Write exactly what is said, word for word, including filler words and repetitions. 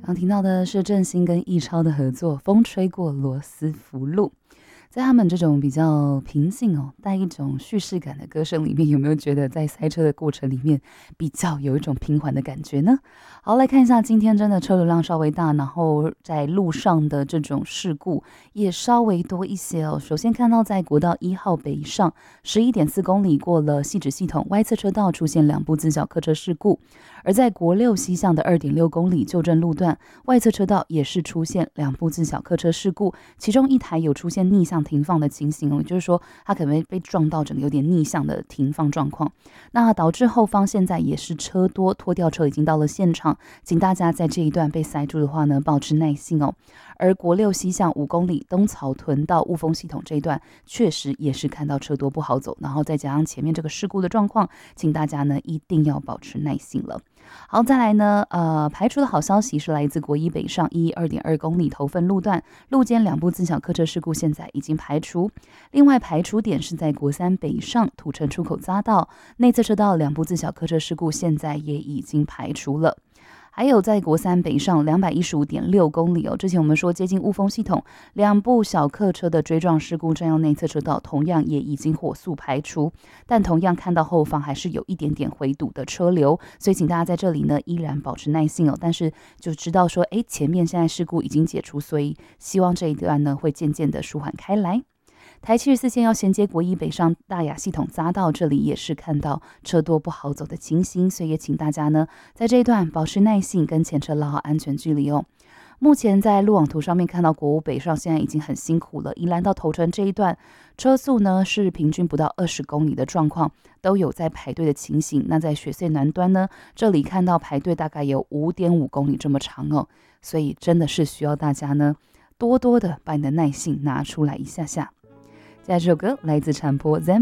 刚听到的是郑兴跟易超的合作《风吹过罗斯福路》。在他们这种比较平静哦，带一种叙事感的歌声里面，有没有觉得在塞车的过程里面比较有一种平缓的感觉呢？好，来看一下今天真的车流量稍微大，然后在路上的这种事故也稍微多一些哦。首先看到在国道一号北上十一点四公里过了汐止系统，歪侧车道出现两部自小客车事故，而在国六西向的二点六公里旧正路段，外侧车道也是出现两部自小客车事故，其中一台有出现逆向停放的情形哦，也就是说它可能被撞到整个有点逆向的停放状况，那导致后方现在也是车多，拖吊车已经到了现场，请大家在这一段被塞住的话呢，保持耐性哦。而国六西向五公里东草屯到雾峰系统这一段，确实也是看到车多不好走，然后再加上前面这个事故的状况，请大家呢一定要保持耐性了。好，再来呢，呃，排除的好消息是来自国一北上一二点二公里头份路段，路肩两部自小客车事故现在已经排除。另外排除点是在国三北上土城出口匝道内侧车道两部自小客车事故现在也已经排除了。还有在国三北上两百一十五点六公里哦，之前我们说接近雾峰系统，两部小客车的追撞事故占用内侧车道，同样也已经火速排除，但同样看到后方还是有一点点回堵的车流，所以请大家在这里呢依然保持耐性哦。但是就知道说，哎，前面现在事故已经解除，所以希望这一段呢会渐渐的舒缓开来。台七十四线要衔接国一北上大雅系统匝道，这里也是看到车多不好走的情形，所以也请大家呢在这一段保持耐性，跟前车拉好安全距离哦。目前在路网图上面看到国五北上现在已经很辛苦了，宜兰到头城这一段车速呢是平均不到二十公里的状况，都有在排队的情形。那在雪隧南端呢，这里看到排队大概有五点五公里这么长哦，所以真的是需要大家呢多多的把你的耐性拿出来一下下。下这首歌来自产婆 Zem